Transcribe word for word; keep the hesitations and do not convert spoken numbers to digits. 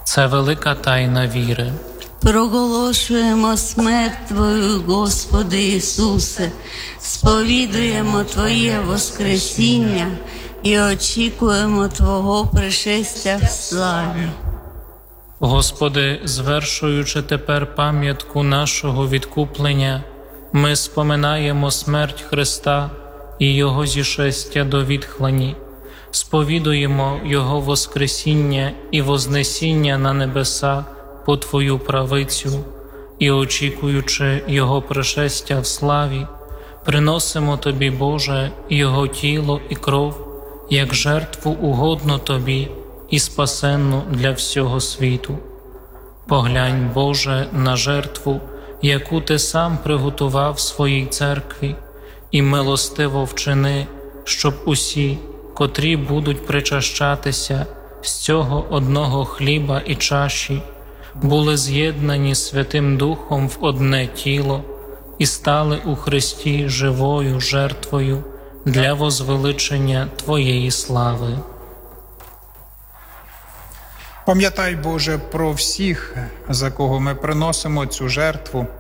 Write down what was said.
Це велика тайна віри. Проголошуємо смерть Твою, Господи Ісусе, сповідуємо Твоє воскресіння і очікуємо Твого пришестя в славі. Господи, звершуючи тепер пам'ятку нашого відкуплення, ми споминаємо смерть Христа і Його зішестя до відхлані, сповідуємо Його воскресіння і вознесіння на небеса по Твою правицю і, очікуючи Його пришестя в славі, приносимо Тобі, Боже, Його тіло і кров, як жертву угодну Тобі і спасенну для всього світу. Поглянь, Боже, на жертву, яку Ти сам приготував своїй церкві, і милостиво вчини, щоб усі, котрі будуть причащатися з цього одного хліба і чаші, були з'єднані Святим Духом в одне тіло і стали у Христі живою жертвою для возвеличення Твоєї слави. Пам'ятай, Боже, про всіх, за кого ми приносимо цю жертву,